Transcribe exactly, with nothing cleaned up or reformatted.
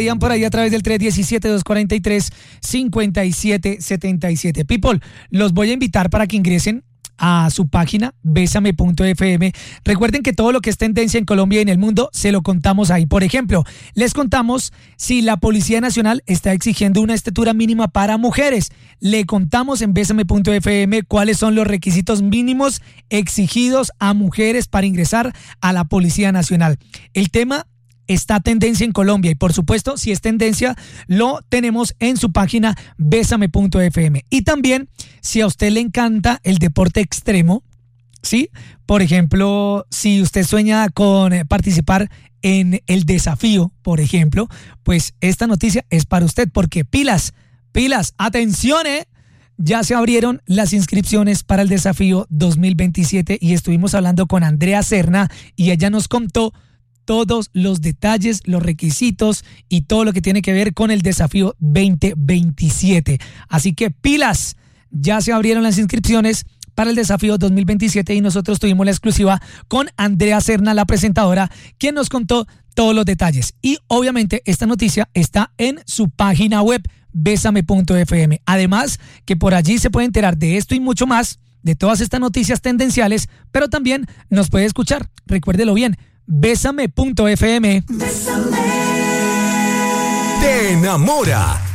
por ahí a través del tres uno siete, dos cuatro tres, cinco siete siete siete. People, los voy a invitar para que ingresen a su página besame punto f m. Recuerden que todo lo que es tendencia en Colombia y en el mundo se lo contamos ahí. Por ejemplo, les contamos si la Policía Nacional está exigiendo una estatura mínima para mujeres. Le contamos en besame punto f m cuáles son los requisitos mínimos exigidos a mujeres para ingresar a la Policía Nacional. El tema está tendencia en Colombia y por supuesto, si es tendencia, lo tenemos en su página besame punto f m. Y también, si a usted le encanta el deporte extremo, ¿sí? Por ejemplo, si usted sueña con participar en el desafío, por ejemplo, pues esta noticia es para usted, porque pilas, pilas, atención, ¿eh? Ya se abrieron las inscripciones para el desafío dos mil veintisiete y estuvimos hablando con Andrea Serna y ella nos contó todos los detalles, los requisitos y todo lo que tiene que ver con el desafío veinte veintisiete. Así que pilas, ya se abrieron las inscripciones para el desafío dos mil veintisiete y nosotros tuvimos la exclusiva con Andrea Serna, la presentadora, quien nos contó todos los detalles. Y obviamente esta noticia está en su página web besame punto f m. Además que por allí se puede enterar de esto y mucho más, de todas estas noticias tendenciales, pero también nos puede escuchar. Recuérdelo bien, besame punto f m. Te enamora